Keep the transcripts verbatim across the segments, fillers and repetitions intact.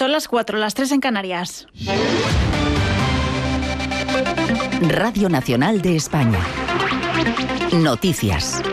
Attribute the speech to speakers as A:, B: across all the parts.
A: Son las cuatro, las tres en Canarias.
B: Radio Nacional de España. Noticias.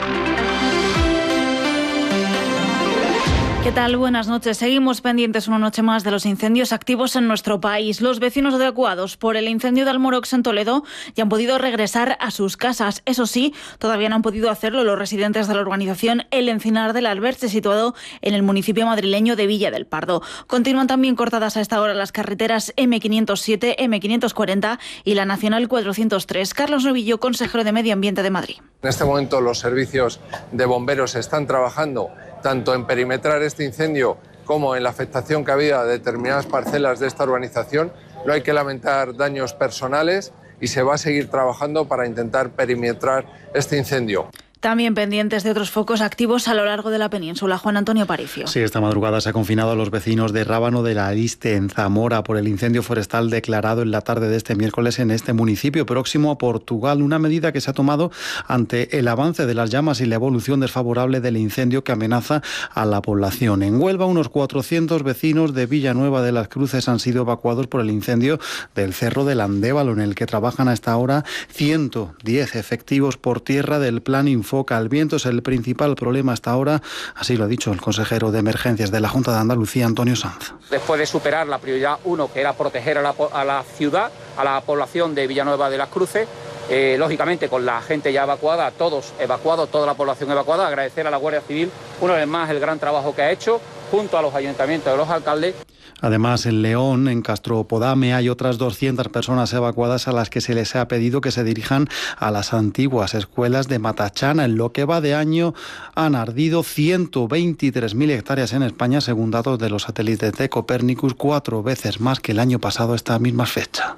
A: ¿Qué tal? Buenas noches. Seguimos pendientes una noche más de los incendios activos en nuestro país. Los vecinos evacuados por el incendio de Almorox en Toledo ya han podido regresar a sus casas. Eso sí, todavía no han podido hacerlo los residentes de la urbanización El Encinar del Alberche, situado en el municipio madrileño de Villa del Pardo. Continúan también cortadas a esta hora las carreteras eme quinientos siete, eme quinientos cuarenta y la Nacional cuatrocientos tres. Carlos Novillo, consejero de Medio Ambiente de Madrid.
C: En este momento los servicios de bomberos están trabajando tanto en perimetrar este incendio como en la afectación que había a determinadas parcelas de esta urbanización. No hay que lamentar daños personales y se va a seguir trabajando para intentar perimetrar este incendio.
A: También pendientes de otros focos activos a lo largo de la península. Juan Antonio Paricio.
D: Sí, esta madrugada se ha confinado a los vecinos de Rábano de la Ariste, en Zamora, por el incendio forestal declarado en la tarde de este miércoles en este municipio próximo a Portugal. Una medida que se ha tomado ante el avance de las llamas y la evolución desfavorable del incendio que amenaza a la población. En Huelva, unos cuatrocientos vecinos de Villanueva de las Cruces han sido evacuados por el incendio del Cerro del Andévalo, en el que trabajan hasta ahora ciento diez efectivos por tierra del Plan Infoca. El viento es el principal problema hasta ahora, así lo ha dicho el consejero de Emergencias de la Junta de Andalucía, Antonio Sanz.
E: Después de superar la prioridad uno, que era proteger a la, a la ciudad, a la población de Villanueva de las Cruces, eh, lógicamente con la gente ya evacuada, todos evacuados, toda la población evacuada, agradecer a la Guardia Civil una vez más el gran trabajo que ha hecho junto a los ayuntamientos de los alcaldes.
D: Además, en León, en Castropodame, hay otras doscientas personas evacuadas a las que se les ha pedido que se dirijan a las antiguas escuelas de Matachana. En lo que va de año han ardido ciento veintitrés mil hectáreas en España, según datos de los satélites de Copernicus, cuatro veces más que el año pasado a esta misma fecha.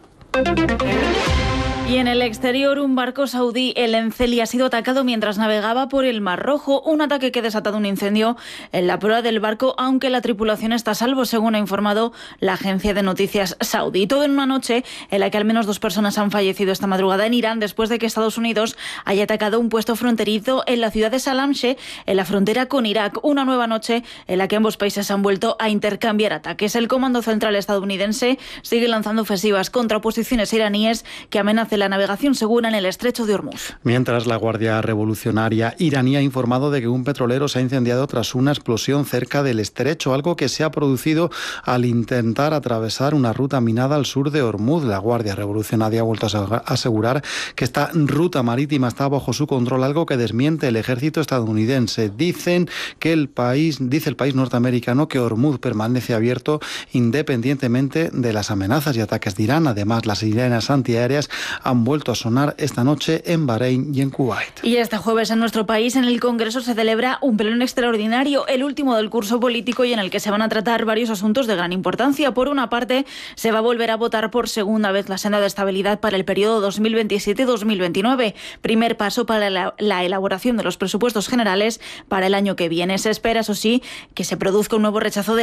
A: Y en el exterior, un barco saudí, el Enceli, ha sido atacado mientras navegaba por el Mar Rojo. Un ataque que ha desatado un incendio en la proa del barco, aunque la tripulación está a salvo, según ha informado la agencia de noticias saudí. Todo en una noche en la que al menos dos personas han fallecido esta madrugada en Irán, después de que Estados Unidos haya atacado un puesto fronterizo en la ciudad de Salamche, en la frontera con Irak. Una nueva noche en la que ambos países han vuelto a intercambiar ataques. El Comando Central estadounidense sigue lanzando ofensivas contra posiciones iraníes que amenazan la navegación segura en el estrecho de Hormuz.
D: Mientras, la Guardia Revolucionaria iraní ha informado de que un petrolero se ha incendiado tras una explosión cerca del estrecho, algo que se ha producido al intentar atravesar una ruta minada al sur de Hormuz. La Guardia Revolucionaria ha vuelto a asegurar que esta ruta marítima está bajo su control, algo que desmiente el ejército estadounidense. Dicen que el país, dice el país norteamericano, que Hormuz permanece abierto independientemente de las amenazas y ataques de Irán. Además, las sirenas antiaéreas han vuelto a sonar esta noche en Bahrein y en Kuwait.
A: Y este jueves en nuestro país, en el Congreso, se celebra un pleno extraordinario, el último del curso político, y en el que se van a tratar varios asuntos de gran importancia. Por una parte, se va a volver a votar por segunda vez la senda de estabilidad para el periodo dos mil veintisiete dos mil veintinueve. Primer paso para la, la elaboración de los presupuestos generales para el año que viene. Se espera, eso sí, que se produzca un nuevo rechazo de